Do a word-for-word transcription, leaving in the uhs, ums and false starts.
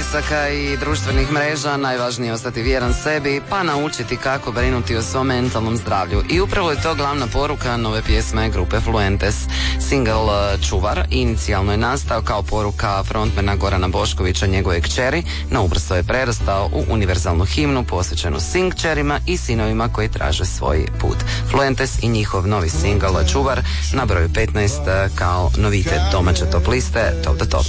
pritisaka i društvenih mreža najvažnije je ostati vjeran sebi pa naučiti kako brinuti o svom mentalnom zdravlju. I upravo je to glavna poruka nove pjesme grupe Fluentes. Single Čuvar inicijalno je nastao kao poruka frontmana Gorana Boškovića njegove kćeri, no ubrzo je prerastao u univerzalnu himnu posvećenu sin kćerima i sinovima koji traže svoj put. Fluentes i njihov novi single Čuvar na broju petnaest kao novitet domaće top liste Top the Top.